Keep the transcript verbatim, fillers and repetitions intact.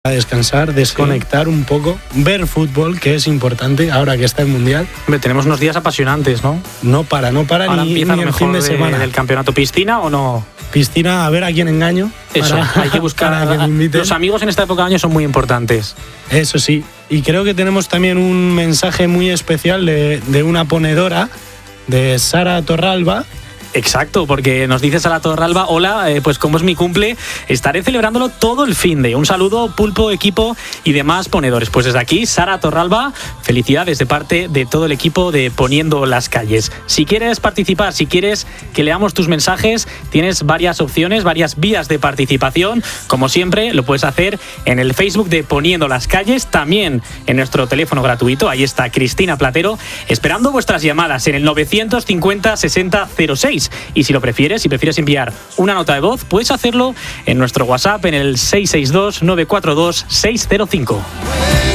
a descansar, desconectar sí. un poco, ver fútbol, que es importante ahora que está el Mundial. Hombre, tenemos unos días apasionantes, ¿no? No para, no para ahora ni, empieza ni lo el fin de, de semana. ¿Del campeonato piscina o no? Piscina, a ver a quién engaño. Eso, para, hay que buscar a, a, los amigos en esta época de año son muy importantes. Eso sí, y creo que tenemos también un mensaje muy especial de, de una ponedora, de Sara Torralba. Exacto, porque nos dice Sara Torralba, hola, eh, pues como es mi cumple, estaré celebrándolo todo el finde. Un saludo, pulpo, equipo y demás ponedores. Pues desde aquí, Sara Torralba, felicidades de parte de todo el equipo de Poniendo las Calles. Si quieres participar, si quieres que leamos tus mensajes, tienes varias opciones, varias vías de participación. Como siempre, lo puedes hacer en el Facebook de Poniendo las Calles, también en nuestro teléfono gratuito. Ahí está Cristina Platero, esperando vuestras llamadas en el novecientos cincuenta sesenta cero seis. Y si lo prefieres, si prefieres enviar una nota de voz, puedes hacerlo en nuestro WhatsApp en el seis seis dos nueve cuatro dos seis cero cinco.